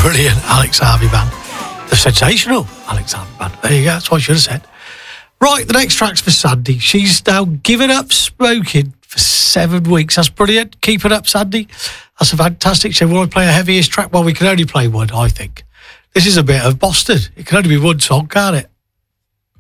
Brilliant, Alex Harvey Band. The sensational Alex Harvey Band. There you go, that's what I should have said. Right, the next track's for Sandy. She's now given up smoking for 7 weeks. That's brilliant. Keep it up, Sandy. That's a fantastic. She said, will I play a heaviest track? Well, we can only play one, I think. This is a bit of Boston. It can only be one song, can't it?